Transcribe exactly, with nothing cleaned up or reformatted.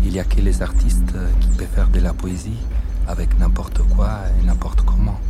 Il n'y a que les artistes qui peuvent faire de la poésie avec n'importe quoi et n'importe comment.